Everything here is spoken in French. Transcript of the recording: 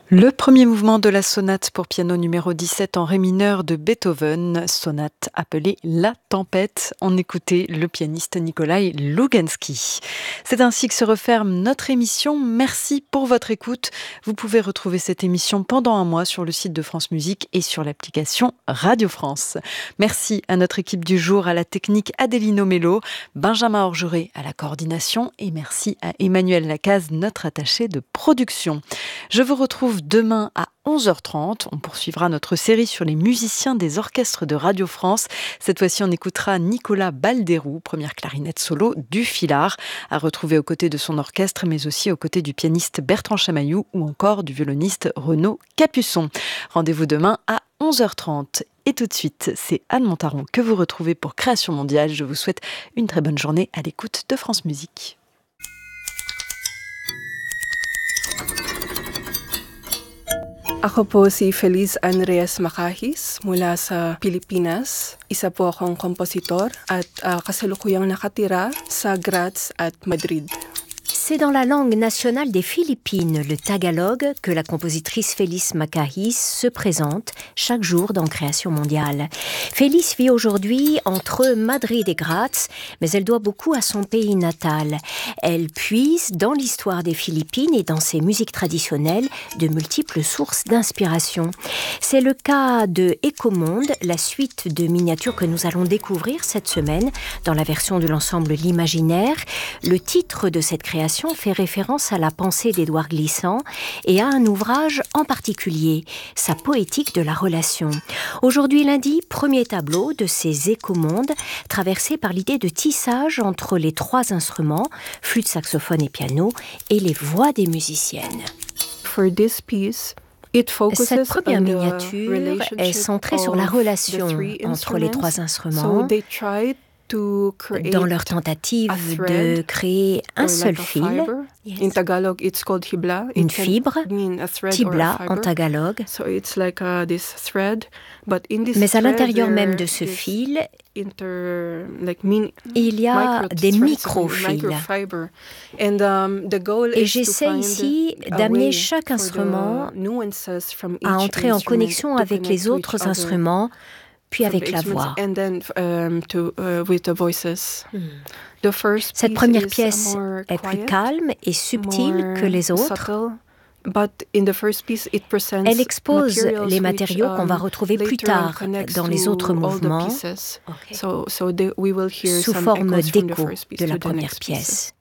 Le premier mouvement de la sonate pour piano numéro 17 en ré mineur de Beethoven, sonate appelée La Tempête. On écoutait le pianiste Nikolai Lougansky. C'est ainsi que se referme notre émission. Merci pour votre écoute. Vous pouvez retrouver cette émission pendant un mois sur le site de France Musique et sur l'application Radio France. Merci à notre équipe du jour, à la technique Adélino Mello, Benjamin Orgeret à la coordination et merci à Emmanuel Lacaze, notre attaché de production. Je vous retrouve demain à 11h30. On poursuivra notre série sur les musiciens des orchestres de Radio France. Cette fois-ci, on écoutera Nicolas Balderou, première clarinette solo du Filard, à retrouver aux côtés de son orchestre, mais aussi aux côtés du pianiste Bertrand Chamaillou ou encore du violoniste Renaud Capuçon. Rendez-vous demain à 11h30. Et tout de suite, c'est Anne Montaron que vous retrouvez pour Création Mondiale. Je vous souhaite une très bonne journée à l'écoute de France Musique. Ako po si Feliz Andreas Macahis mula sa Pilipinas. Isa po akong kompositor at kasalukuyang nakatira sa Graz at Madrid. C'est dans la langue nationale des Philippines, le tagalog, que la compositrice Feliz Macahis se présente chaque jour dans Création Mondiale. Feliz vit aujourd'hui entre Madrid et Graz, mais elle doit beaucoup à son pays natal. Elle puise dans l'histoire des Philippines et dans ses musiques traditionnelles de multiples sources d'inspiration. C'est le cas de Ecomonde, la suite de miniatures que nous allons découvrir cette semaine dans la version de l'ensemble L'Imaginaire. Le titre de cette création fait référence à la pensée d'Édouard Glissant et à un ouvrage en particulier, sa poétique de la relation. Aujourd'hui lundi, premier tableau de ces écomondes traversés par l'idée de tissage entre les trois instruments, flûte, saxophone et piano, et les voix des musiciennes. Cette première miniature est centrée sur la relation entre les trois instruments. Dans leur tentative de créer un seul fil, une fibre, tibla en tagalog. Mais à l'intérieur même de ce fil, il y a des micro-fils. Et j'essaie ici d'amener chaque instrument à entrer en connexion avec les autres instruments, puis avec la voix. Cette première pièce est plus calme et subtile que les autres. Elle expose les matériaux qu'on va retrouver plus tard dans les autres mouvements, sous forme d'écho de la première pièce.